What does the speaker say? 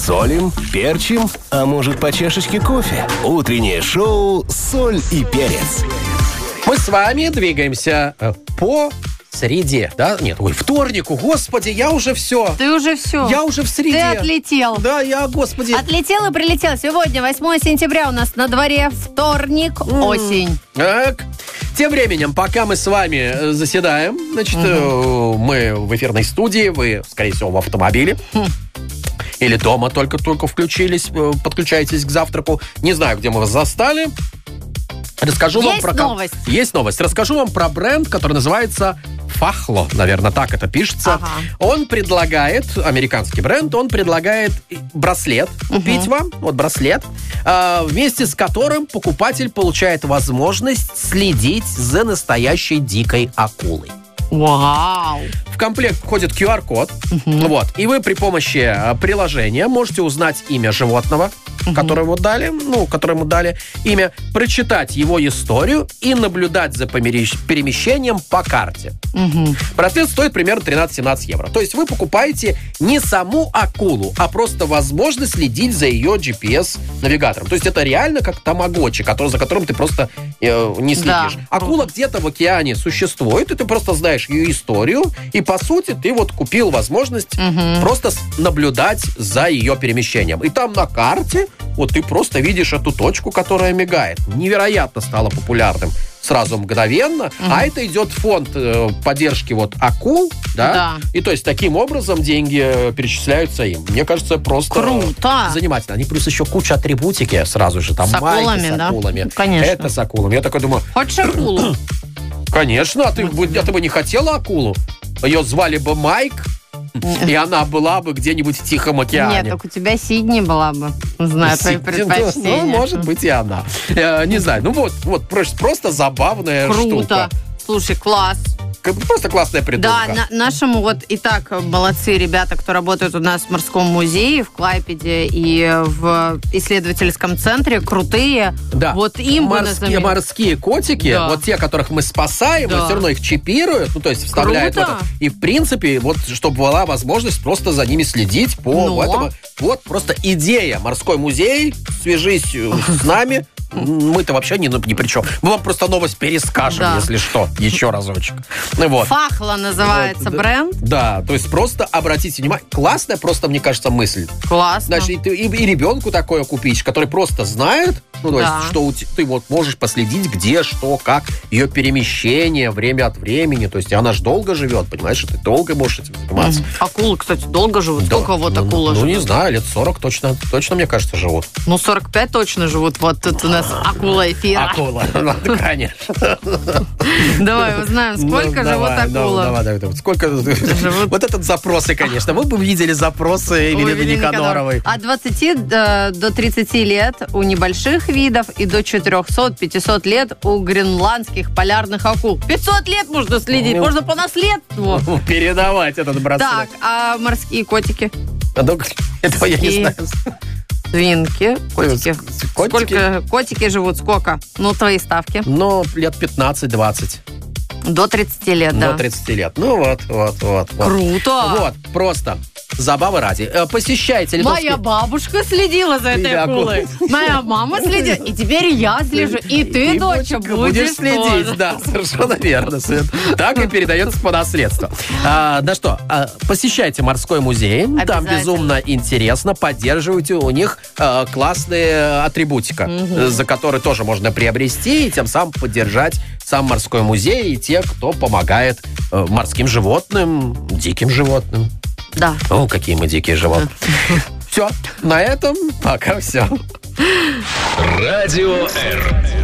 Солим, перчим, а может, по чашечке кофе? Утреннее шоу «Соль и перец». Мы с вами двигаемся по среде, да? Нет, вторнику. Господи, я уже все. Ты уже все. Я уже в среде. Ты отлетел. Да, господи. Отлетел и прилетел. Сегодня 8 сентября у нас на дворе вторник, осень. Так. Тем временем, пока мы с вами заседаем, значит, мы в эфирной студии, вы, скорее всего, в автомобиле. Или дома только включились, подключаетесь к завтраку. Не знаю, где мы вас застали. Расскажу вам про новость. Есть новость. Расскажу вам про бренд, который называется Фахло. Наверное, так это пишется. Ага. Он предлагает, американский бренд, он предлагает браслет купить вам. Вот браслет. Вместе с которым покупатель получает возможность следить за настоящей дикой акулой. Вау! В комплект входит QR-код. Вот. И вы при помощи приложения можете узнать имя животного, которое ему дали имя, прочитать его историю и наблюдать за перемещением по карте. Браслет стоит примерно 13-17 евро. То есть вы покупаете не саму акулу, а просто возможность следить за ее GPS-навигатором. То есть это реально как тамагочи, за которым ты просто не следишь. Да. Акула где-то в океане существует, и ты просто знаешь ее историю, и по сути ты вот купил возможность просто наблюдать за ее перемещением. И там на карте вот ты просто видишь эту точку, которая мигает. Невероятно стало популярным сразу мгновенно. А это идет фонд поддержки акул, да? И то есть таким образом деньги перечисляются им. Мне кажется, просто круто. Занимательно. Они плюс еще куча атрибутики сразу же. Там с акулами, майки с акулами. Да? Конечно. Это с акулами. Я такой думаю... Хочешь акулу? Конечно. А ты бы не хотела акулу? Ее звали бы Майк, и она была бы где-нибудь в Тихом океане. Нет, так у тебя Сидни была бы. Знаю твои предпочтения. Ну, может быть, и она. Не знаю. Ну вот просто забавная штука. Круто. Слушай, класс. Просто классная придумка. Да, нашему итак, молодцы ребята, кто работают у нас в морском музее, в Клайпеде и в исследовательском центре, крутые. Да. Вот им морские котики, да. Вот те, которых мы спасаем, да. все равно их чипируют, то есть вставляют в это. И, в принципе, чтобы была возможность просто за ними следить по этому. Вот просто идея. Морской музей, свяжись с нами. Мы-то вообще ни при чем. Мы вам просто новость перескажем, если что, еще разочек. Вот. Фахло называется бренд. Да, то есть просто обратите внимание. Классная просто, мне кажется, мысль. Классно. Значит, и ребенку такое купить, который просто знает, то есть, что ты можешь последить, где, что, как, ее перемещение, время от времени. То есть она же долго живет, понимаешь, ты долго можешь этим заниматься. Акулы, кстати, долго живут. Сколько акула живут? Ну, не знаю, лет 40 точно, мне кажется, живут. 45 точно живут. Вот тут у нас акула эфира. Акула, конечно. Давай узнаем, сколько живут акулы. Давай. Сколько живут? Вот этот запросы, конечно. Мы бы видели запросы Елены Никаноровой. От 20 до 30 лет у небольших видов и до 400-500 лет у гренландских полярных акул. 500 лет можно следить, можно по наследству. Передавать этот браслет. Так, а морские котики? Этого я не знаю. Свинки, котики. Сколько котики живут? Сколько? Ну, твои ставки. Ну, лет 15-20. До 30 лет, да. До 30 лет. Ну, вот. Круто. Вот, просто. Забавы ради. Посещайте литовский... Моя бабушка следила за этой акулой. Моя мама следила. И теперь я слежу. И ты, доча, будешь следить. тоже. Да, совершенно верно, Свет. Так и передается по наследству. Посещайте морской музей. Там безумно интересно. Поддерживайте у них классные атрибутика, за которые тоже можно приобрести и тем самым поддержать сам морской музей и те, кто помогает морским животным, диким животным. Да. О, какие мы дикие животные. Все, на этом пока все. Радио Р.